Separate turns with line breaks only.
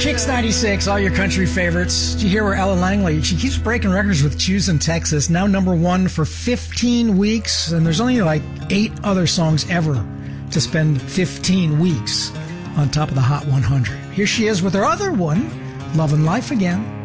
Kicks 96, all your country favorites. Did you hear where Ellen Langley, she keeps breaking records with Choosing Texas, now number one for 15 weeks, and there's only like 8 other songs ever to spend 15 weeks on top of the Hot 100. Here she is with her other one, Lovin' Life Again.